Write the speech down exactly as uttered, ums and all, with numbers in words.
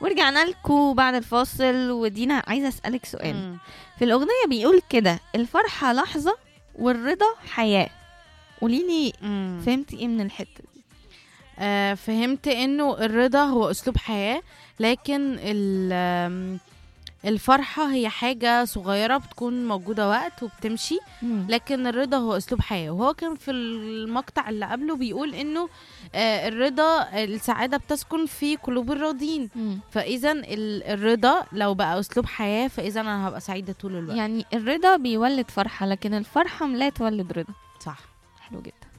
ورجعنا لكم بعد الفاصل، ودينا عايزة أسألك سؤال. مم. في الأغنية بيقول كده: الفرحة لحظة والرضا حياة. قوليلي مم. فهمتي ايه من الحتة دي؟ آه فهمت انه الرضا هو اسلوب حياة، لكن ال- آم، الفرحة هي حاجة صغيرة بتكون موجودة وقت وبتمشي، لكن الرضا هو اسلوب حياة. وهو كان في المقطع اللي قبله بيقول انه آه الرضا، السعادة بتسكن في قلوب الراضين. مم. فاذا ال- الرضا لو بقى اسلوب حياة، فاذا انا هبقى سعيدة طول الوقت. يعني الرضا بيولد فرحة، لكن الفرحة لا تولد رضا. صح. حلو جدا.